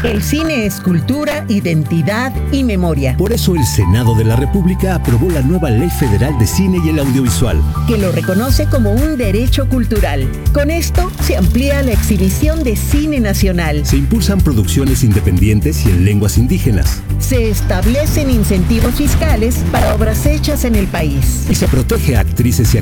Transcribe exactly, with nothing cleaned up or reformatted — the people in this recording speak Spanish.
El cine es cultura, identidad y memoria. Por eso el Senado de la República aprobó la nueva Ley Federal de Cine y el Audiovisual, que lo reconoce como un derecho cultural. Con esto se amplía la exhibición de cine nacional. Se impulsan producciones independientes y en lenguas indígenas. Se establecen incentivos fiscales para obras hechas en el país. Y se protege a actrices y